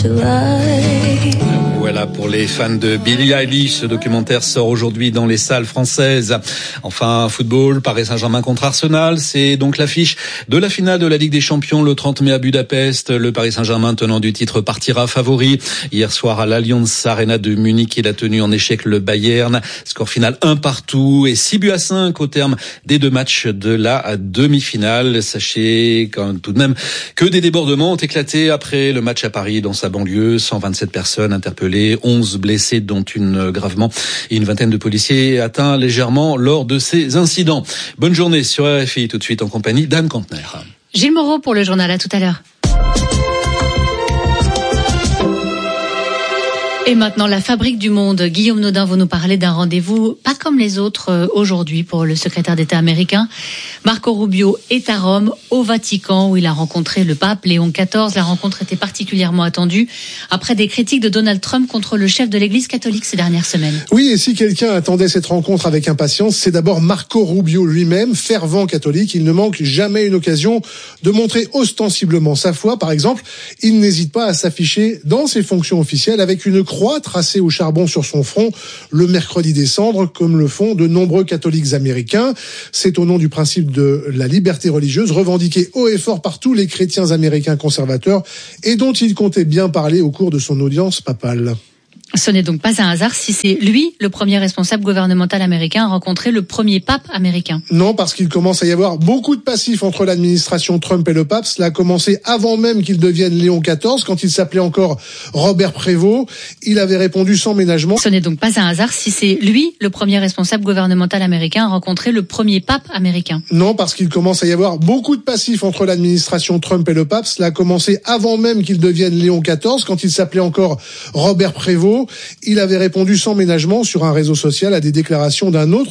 to lie. Voilà pour les fans de Billie Eilish. Ce documentaire sort aujourd'hui dans les salles françaises. Enfin, football, Paris Saint-Germain contre Arsenal. C'est donc l'affiche de la finale de la Ligue des Champions le 30 mai à Budapest. Le Paris Saint-Germain, tenant du titre, partira favori. Hier soir à l'Allianz Arena de Munich, il a tenu en échec le Bayern. Score final 1-1 et 6-5 au terme des 2 matchs de la demi-finale. Sachez quand même, tout de même que des débordements ont éclaté après le match à Paris dans sa banlieue. 127 personnes interpellées, 11 blessés dont une gravement et une vingtaine de policiers atteints légèrement lors de ces incidents. Bonne journée sur RFI, tout de suite en compagnie d'Anne Kantner. Gilles Moreau pour le journal, à tout à l'heure. Et maintenant, la fabrique du monde. Guillaume Nodin va nous parler d'un rendez-vous pas comme les autres aujourd'hui pour le secrétaire d'État américain. Marco Rubio est à Rome, au Vatican, où il a rencontré le pape Léon XIV. La rencontre était particulièrement attendue après des critiques de Donald Trump contre le chef de l'Église catholique ces dernières semaines. Oui, et si quelqu'un attendait cette rencontre avec impatience, c'est d'abord Marco Rubio lui-même, fervent catholique. Il ne manque jamais une occasion de montrer ostensiblement sa foi. Par exemple, il n'hésite pas à s'afficher dans ses fonctions officielles avec une croix tracée au charbon sur son front le mercredi des cendres, comme le font de nombreux catholiques américains. C'est au nom du principe de la liberté religieuse, revendiqué haut et fort par tous les chrétiens américains conservateurs et dont il comptait bien parler au cours de son audience papale. Ce n'est donc pas un hasard si c'est lui, le premier responsable gouvernemental américain, à rencontrer le premier pape américain. Non, parce qu'il commence à y avoir beaucoup de passifs entre l'administration Trump et le pape. Cela a commencé avant même qu'il devienne Léon XIV, quand il s'appelait encore Robert Prévost. Il avait répondu sans ménagement. Ce n'est donc pas un hasard si c'est lui, le premier responsable gouvernemental américain, à rencontrer le premier pape américain. Non, parce qu'il commence à y avoir beaucoup de passifs entre l'administration Trump et le pape. Cela a commencé avant même qu'il devienne Léon XIV, quand il s'appelait encore Robert Prévost. Il avait répondu sans ménagement sur un réseau social à des déclarations d'un autre